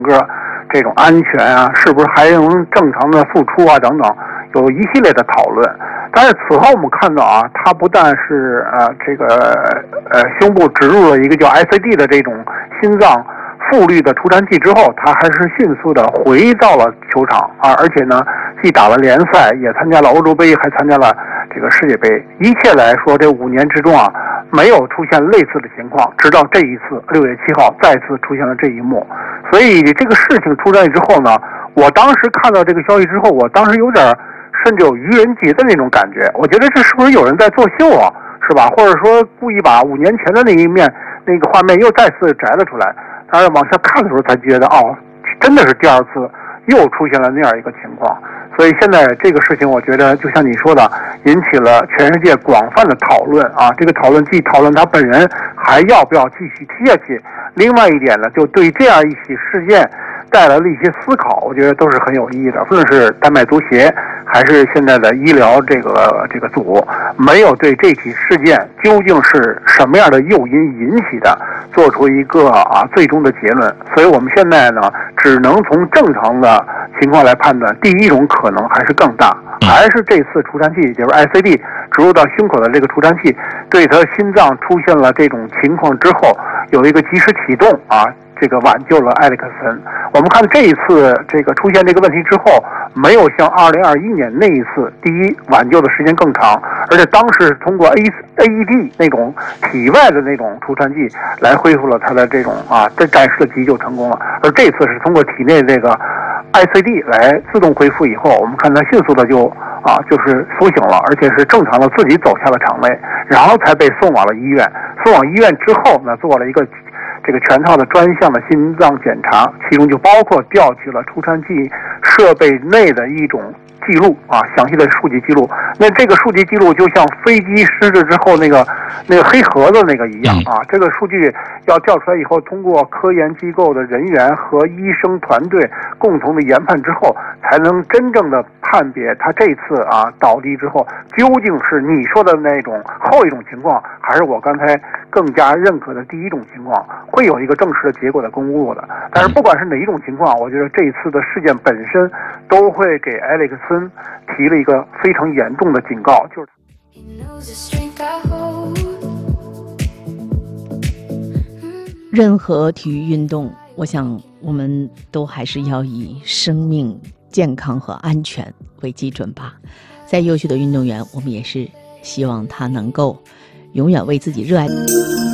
个这种安全啊，是不是还能正常的付出啊等等，有一系列的讨论。但是此后我们看到啊，他不但是胸部植入了一个叫 ICD 的这种心脏复律的除颤器之后，他还是迅速的回到了球场啊，而且呢，既打了联赛，也参加了欧洲杯，还参加了这个世界杯。一切来说，这5年之中啊，没有出现类似的情况，直到这一次6月7号再次出现了这一幕。所以这个事情出现之后呢，我当时看到这个消息之后，我当时有点甚至有愚人节的那种感觉。我觉得这是不是有人在作秀啊，是吧？或者说故意把5年前的那一面那个画面又再次摘了出来。但是往下看的时候才觉得，哦，真的是第二次又出现了那样一个情况。所以现在这个事情，我觉得就像你说的，引起了全世界广泛的讨论啊。这个讨论既讨论他本人还要不要继续踢下去，另外一点呢，就对这样一起事件带来了一些思考，我觉得都是很有意义的。无论是丹麦足协还是现在的医疗这个组，没有对这起事件究竟是什么样的诱因引起的做出一个最终的结论。所以我们现在呢，只能从正常的情况来判断，第一种可能还是更大，还是这次除颤器，也就是 ICD 植入到胸口的这个除颤器，对他心脏出现了这种情况之后，有一个及时启动这个挽救了埃里克森。我们看这一次这个出现这个问题之后，没有像2021年那一次，第一挽救的时间更长，而且当时通过 AED 那种体外的那种除颤剂来恢复了他的这种暂时的急救成功了。而这次是通过体内这个 ICD 来自动恢复以后，我们看他迅速的就是苏醒了，而且是正常的自己走下了场内，然后才被送往了医院。送往医院之后呢，做了一个这个全套的专项的心脏检查，其中就包括调取了除颤器设备内的一种记录详细的数据记录。那这个数据记录就像飞机失事之后那个黑盒子那个一样这个数据要调出来以后，通过科研机构的人员和医生团队共同的研判之后，才能真正的判别他这次倒地之后究竟是你说的那种后一种情况，还是我刚才更加认可的第一种情况，会有一个正式的结果的公布的。但是不管是哪一种情况，我觉得这一次的事件本身都会给埃里克森提了一个非常严重的警告，就是任何体育运动，我想我们都还是要以生命健康和安全为基准吧。在优秀的运动员，我们也是希望他能够永远为自己热爱